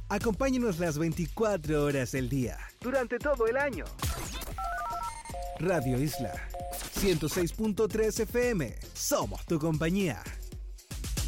Acompáñenos las 24 horas del día, durante todo el año. Radio Isla 106.3 FM. Somos tu compañía.